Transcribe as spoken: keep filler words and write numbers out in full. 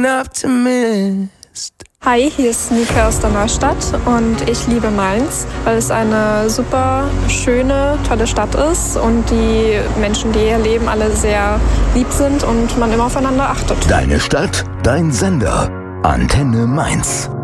an optimist. Hi, hier ist Nika aus der Neustadt und ich liebe Mainz, weil es eine super schöne, tolle Stadt ist und die Menschen, die hier leben, alle sehr lieb sind und man immer aufeinander achtet. Deine Stadt, dein Sender. Antenne Mainz.